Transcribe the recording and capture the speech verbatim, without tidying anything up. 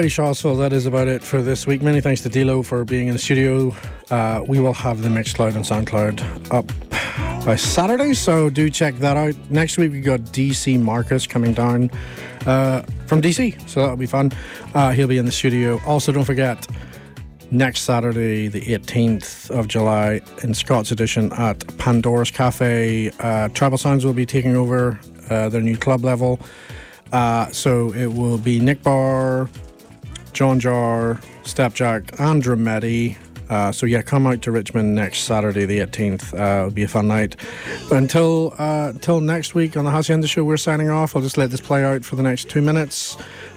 Alrighty, Shaw, so that is about it for this week. Many thanks to D-Lo for being in the studio. Uh, we will have the Mixcloud and SoundCloud up by Saturday, so do check that out. Next week we got D C Marcus coming down uh, from D C, so that'll be fun. Uh, he'll be in the studio. Also, don't forget, next Saturday, the eighteenth of July, in Scott's Edition at Pandora's Cafe, uh, Tribal Sounds will be taking over uh, their new club level. Uh, so it will be Nick Barr, John Jar, Stepjack, and Drametti. Uh, so yeah, come out to Richmond next Saturday, the eighteenth. Uh, it'll be a fun night. But until uh, until next week on the Hacienda Show, we're signing off. I'll just let this play out for the next two minutes.